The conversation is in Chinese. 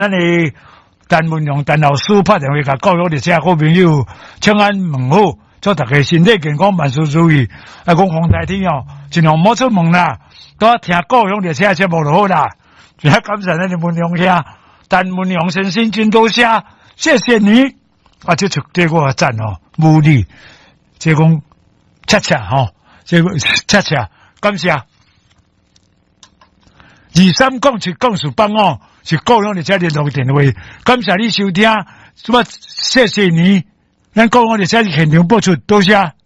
咱的陈文良陈老师拍电话甲教育列车好朋友，请安问好，祝大家身体健康，万事如意。啊，讲风台天哦，尽量莫出门啦，多听教育列车节目就好啦。也感谢咱的文良兄，陈文良先生真多谢，谢谢你。啊，这个赞哦，无力，这讲恰恰吼，这个恰恰感谢。2307讲述帮哦，是教育列车联络电话，感谢你收听，什么谢谢你，咱教育列车现场播出，多谢。